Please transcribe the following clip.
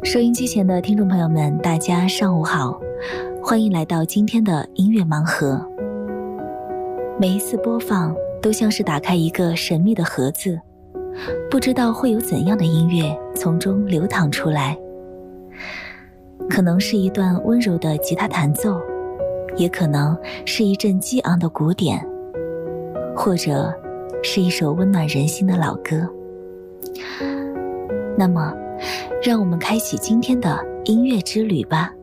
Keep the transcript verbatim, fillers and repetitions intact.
收音机前的听众朋友们，大家上午好，欢迎来到今天的音乐盲盒。每一次播放都像是打开一个神秘的盒子，不知道会有怎样的音乐从中流淌出来。可能是一段温柔的吉他弹奏，也可能是一阵激昂的鼓点，或者是一首温暖人心的老歌。那么让我们开启今天的音乐之旅吧。